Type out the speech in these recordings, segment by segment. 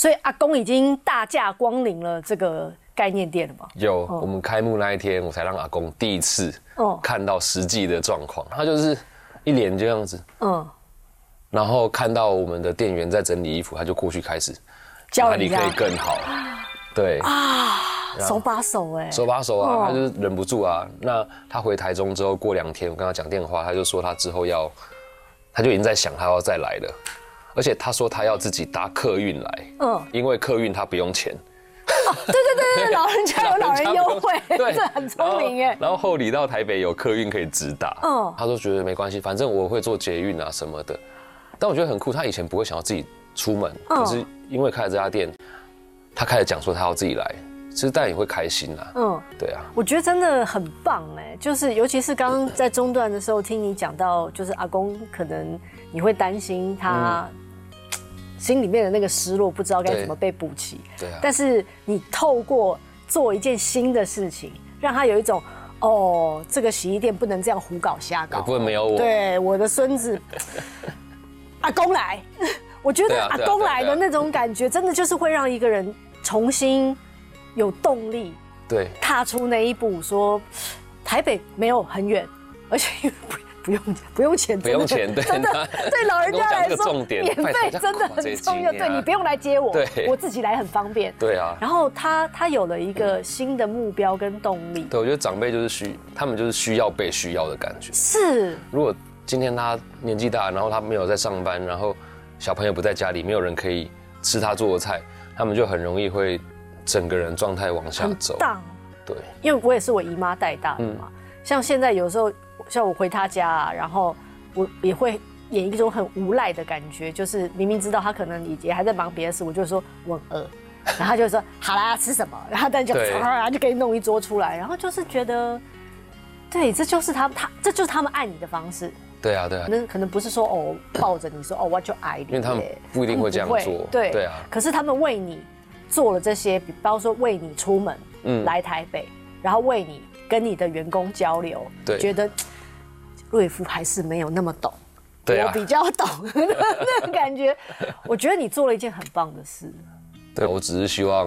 所以阿公已经大驾光临了这个概念店了吗？ 有，我们开幕那一天，我才让阿公第一次看到实际的状况。他就是一脸这样子，然后看到我们的店员在整理衣服，他就过去开始教哪里可以更好，对啊， 手把手手把手啊，他就是忍不住啊。那他回台中之后，过2天我跟他讲电话，他就说他之后他就已经在想他要再来了，而且他说他要自己搭客运来，因为客运他不用钱。 对，老人家有老人优惠， 对， 这很聪明耶。 然后后里到台北有客运可以直达，他都觉得没关系，反正我会坐捷运啊什么的。但我觉得很酷，他以前不会想要自己出门，可是因为开了这家店，他开始讲说他要自己来，其实当然也会开心啦。对啊， 我觉得真的很棒哎，就是尤其是刚刚在中段的时候听你讲到，就是阿公可能你会担心他。心里面的那个失落，不知道该怎么被补齐。 对啊。 但是你透过做一件新的事情，让他有一种这个洗衣店不能这样胡搞瞎搞， 不能没有我。 对，我的孙子阿公来，我觉得阿公来的那种感觉，真的就是会让一个人重新有动力， 对， 踏出那一步，说台北没有很远，而且不用钱， 不用钱， 真的对老人家来说，免费真的很重要。对，你不用来接我，我自己来很方便。 对啊。 然后他有了一个新的目标跟动力。 对，我觉得长辈他们就是需要被需要的感觉。 是。 如果今天他年纪大，然后他没有在上班，然后小朋友不在家里，没有人可以吃他做的菜，他们就很容易会整个人状态往下走。对， 因为我也是我姨妈带大的嘛，像现在有时候。像我回他家啊，然后我也会演一种很无赖的感觉，就是明明知道他可能也还在忙别的事，我就说我很饿，然后他就说好啦，吃什么，然后但就就给你弄一桌出来，然后就是觉得，对，这就是这就是他们爱你的方式。 对啊， 可能不是说抱着你说我就爱你， 因为他们不一定会这样做。 对啊。可是他们为你做了这些，比方说为你出门来台北，然后为你跟你的员工交流，觉得瑞夫还是没有那么懂，我比较懂那种感觉。我觉得你做了一件很棒的事。 对，我只是希望，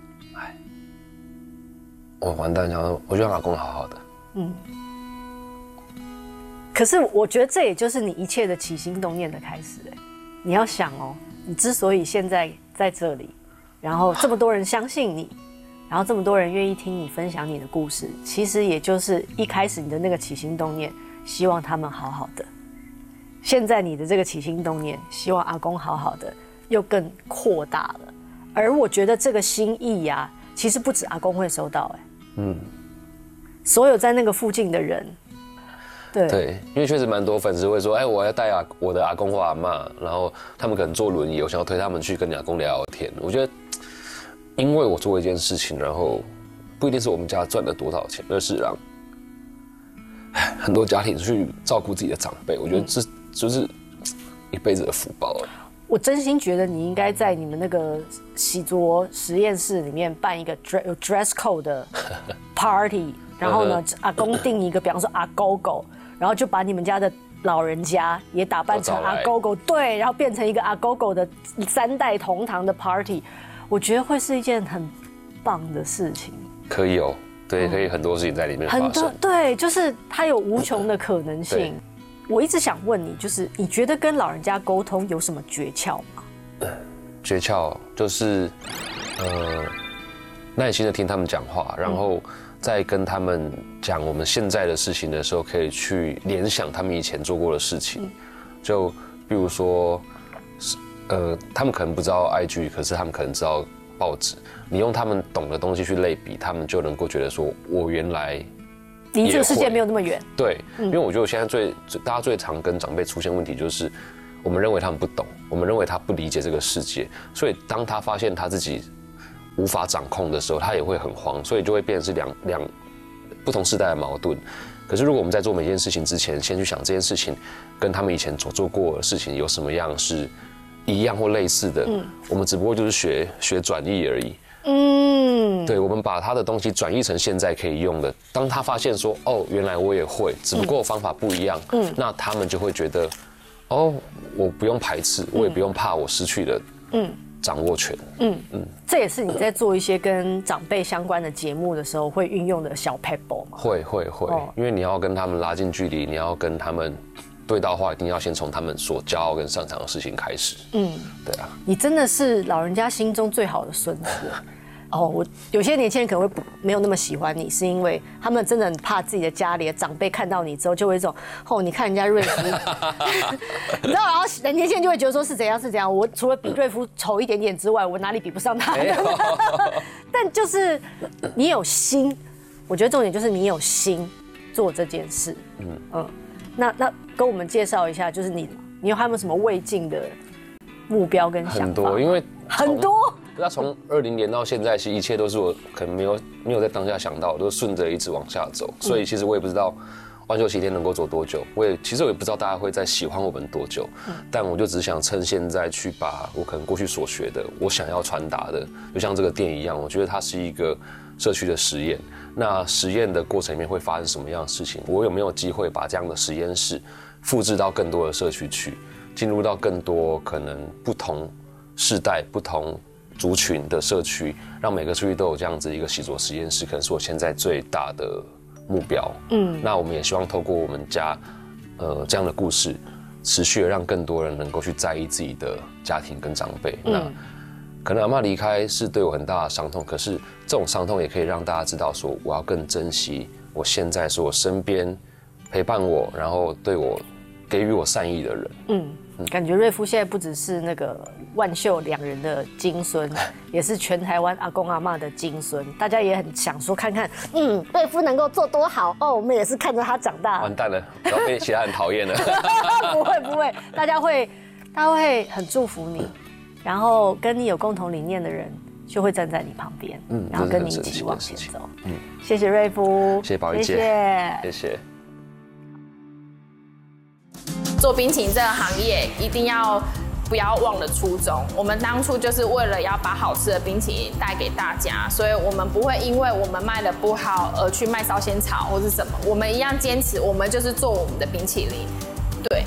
我完蛋，我就让阿公好好的。 可是我觉得这也就是你一切的起心动念的开始。你要想你之所以现在在这里，然后这么多人相信你。然后这么多人愿意听你分享你的故事，其实也就是一开始你的那个起心动念，希望他们好好的。现在你的这个起心动念，希望阿公好好的，又更扩大了。而我觉得这个心意呀，其实不止阿公会收到，所有在那个附近的人， 对，因为确实蛮多粉丝会说，我要带我的阿公或阿嬷，然后他们可能坐轮椅，我想要推他们去跟你阿公聊聊天。我觉得。因为我做一件事情，然后不一定是我们家赚了多少钱，而是让很多家庭去照顾自己的长辈。我觉得这就是一辈子的福报了。 我真心觉得你应该在你们那个洗濯实验室里面办一个有 dress code 的 party， 然后呢，阿公定一个，比方说阿狗狗，然后就把你们家的老人家也打扮成阿狗狗，对，然后变成一个阿狗狗的3代同堂的 party。我觉得会是一件很棒的事情。可以对，可以很多事情在里面发生。很多， 对，就是它有无穷的可能性。我一直想问你，就是你觉得跟老人家沟通有什么诀窍吗？ 诀窍就是耐心的听他们讲话，然后在跟他们讲我们现在的事情的时候，可以去联想他们以前做过的事情。就比如说。他们可能不知道 IG， 可是他们可能知道报纸。你用他们懂的东西去类比，他们就能够觉得说，我原来离这个世界没有那么远。 对，因为我觉得我现在大家最常跟长辈出现问题就是，我们认为他们不懂，我们认为他不理解这个世界，所以当他发现他自己无法掌控的时候，他也会很慌，所以就会变成是两不同世代的矛盾。可是如果我们在做每件事情之前，先去想这件事情跟他们以前所做过的事情有什么样是一样或类似的，我们只不过就是学转译而已。对，我们把他的东西转译成现在可以用的。当他发现说，原来我也会，只不过方法不一样，那他们就会觉得，我不用排斥，我也不用怕我失去了掌握权。 这也是你在做一些跟长辈相关的节目的时候会运用的小 pebble 吗？ 会，因为你要跟他们拉近距离，你要跟他们对到话，一定要先从他们所骄傲跟擅长的事情开始。对啊。 你真的是老人家心中最好的孙子。我有些年轻人可能会没有那么喜欢你，是因为他们真的很怕自己的家里的长辈看到你之后就会一种你看人家瑞夫，你知道，然后年轻人就会觉得说是怎样，我除了比瑞夫丑一点点之外，我哪里比不上他？但就是你有心，我觉得重点就是你有心做这件事。那跟我们介绍一下，就是你有还有没有什么未尽的目标跟想法？ 很多，因为很多。 那从20年到现在，其实一切都是我可能没有在当下想到，都顺着一直往下走。所以其实我也不知道万秀齐天能够走多久，其实我也不知道大家会再喜欢我们多久。但我就只想趁现在去把我可能过去所学的，我想要传达的，就像这个店一样，我觉得它是一个社区的实验。那实验的过程里面会发生什么样的事情？我有没有机会把这样的实验室复制到更多的社区去，进入到更多可能不同世代、不同族群的社区，让每个社区都有这样子一个习作实验室，可能是我现在最大的目标。那我们也希望透过我们家这样的故事，持续的让更多人能够去在意自己的家庭跟长辈。那可能阿嬷离开是对我很大的伤痛，可是这种伤痛也可以让大家知道说，我要更珍惜我现在是我身边陪伴我，然后对我给予我善意的人。 感觉瑞夫现在不只是那个万秀2人的金孙，也是全台湾阿公阿嬷的金孙。大家也很想说看看，瑞夫能够做多好哦。我们也是看着他长大。 完蛋了，要被其他人讨厌了。 不会，大家会很祝福你，然后跟你有共同理念的人就会站在你旁边，然后跟你一起往前走。谢谢瑞夫， 谢谢宝仪姐，谢谢。 做冰淇淋这个行业，一定不要忘了初衷。我们当初就是为了要把好吃的冰淇淋带给大家，所以我们不会因为我们卖的不好而去卖烧仙草或是什么，我们一样坚持，我们就是做我们的冰淇淋。对。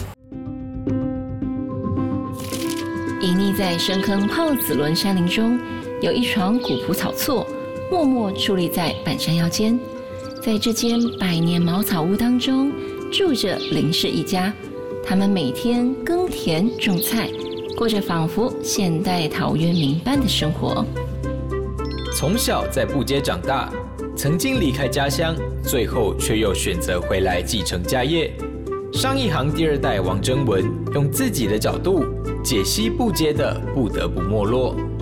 隐匿在深坑泡子仑山林中，有一床古朴草厝，默默矗立在半山腰间。在这间100年茅草屋当中，住着林氏一家。他们每天耕田种菜，过着仿佛现代陶渊明般的生活。 从小在布街长大，曾经离开家乡，最后却又选择回来继承家业。商一行第2代王征文用自己的角度解析布街的不得不没落。